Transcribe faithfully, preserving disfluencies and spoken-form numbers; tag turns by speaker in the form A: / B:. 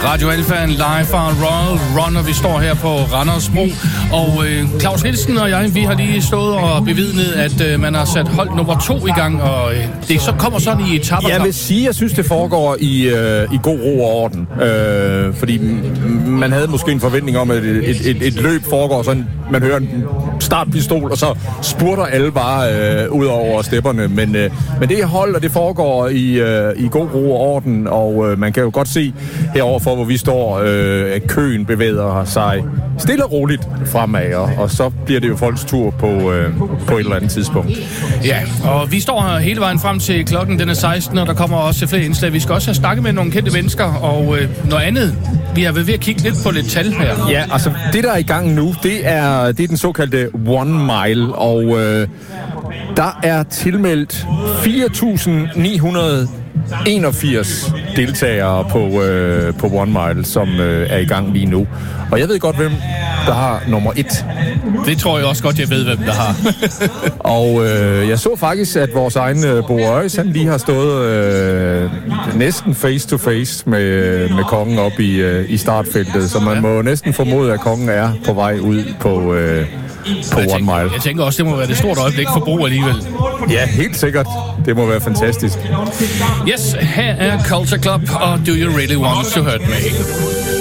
A: Radio Alfa live fra Royal Run, og vi står her på Randers Bro. Og øh, Claus Nielsen og jeg, vi har lige stået og bevidnet, at øh, man har sat hold nummer to i gang, og øh, det så kommer sådan i etaper.
B: Jeg vil sige, jeg synes, det foregår i, øh, i god ro og orden. Øh, fordi man havde måske en forventning om, at et, et, et, et løb foregår sådan, man hører en startpistol, og så spurter alle bare øh, ud over stepperne. Men, øh, men det er hold, og det foregår i, øh, i god ro og orden, og øh, man kan jo godt se heroverfor, hvor vi står, øh, at køen bevæger sig stille og roligt fremad, og, og så bliver det jo folks tur på, øh, på et eller andet tidspunkt.
A: Ja, og vi står her hele vejen frem til klokken, den er seksten, og der kommer også flere indslag. Vi skal også have snakket med nogle kendte mennesker, og øh, noget andet. Vi er ved at kigge lidt på lidt tal her.
B: Ja, altså det, der er i gang nu, det er, det er den såkaldte One Mile, og øh, der er tilmeldt fire tusind ni hundrede enogfirs deltagere på, øh, på One Mile, som øh, er i gang lige nu. Og jeg ved godt, hvem der har nummer et.
A: Det tror jeg også godt, jeg ved, hvem der har.
B: Og øh, jeg så faktisk, at vores egen øh, Bo Øjes, han lige har stået øh, næsten face to face med, med kongen op i, øh, i startfeltet, så man må næsten formode, at kongen er på vej ud på, øh, på One Mile.
A: Jeg tænker også, det må være det stort øjeblik for Bo alligevel.
B: Ja, helt sikkert. Det må være fantastisk.
A: Yes, her er Culture Club, og Do You Really Want To Hurt Me?